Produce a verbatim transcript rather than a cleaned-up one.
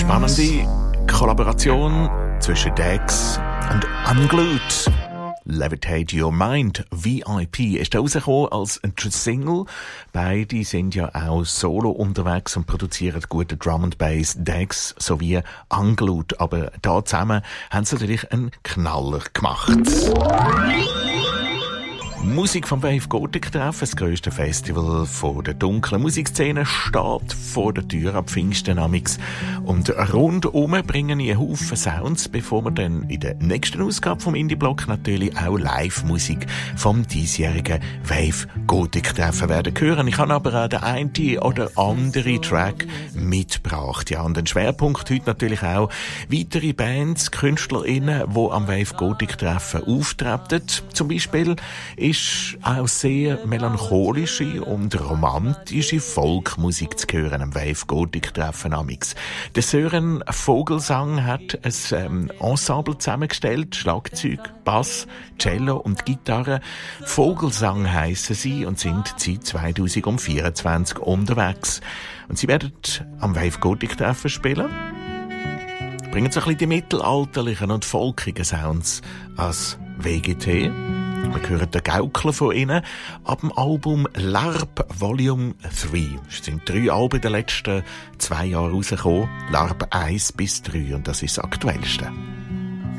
Spannende Kollaboration zwischen Dex und Unglued. Levitate Your Mind, V I P, ist rausgekommen als ein Single. Beide sind ja auch solo unterwegs und produzieren gute Drum and Bass, Dex sowie Unglued. Aber da zusammen haben sie natürlich einen Knaller gemacht. Musik vom Wave Gothic Treffen, das grösste Festival von der dunklen Musikszene, steht vor der Tür ab Pfingsten amix. Und rundum bringen wir einen Haufen Sounds, bevor wir dann in der nächsten Ausgabe vom Indie-Block natürlich auch Live-Musik vom diesjährigen Wave Gothic Treffen werden hören. Ich habe aber auch den einen oder anderen Track mitgebracht. Ja, und ein Schwerpunkt heute natürlich auch weitere Bands, KünstlerInnen, die am Wave Gothic Treffen auftreten. Zum Beispiel ist auch sehr melancholische und romantische Folkmusik zu hören am Wave Gothic Treffen amix. Der Sören Vogelsang hat ein ähm, Ensemble zusammengestellt, Schlagzeug, Bass, Cello und Gitarre. Vogelsang heissen sie und sind seit zwanzig vierundzwanzig unterwegs. Und sie werden am Wave Gothic Treffen spielen. Bringen so ein bisschen die mittelalterlichen und folkigen Sounds als W G T. Wir hören den Gaukler von ihnen ab dem Album LARP Volume drei. Es sind drei Alben in den letzten zwei Jahren rausgekommen. LARP eins bis drei und das ist das aktuellste.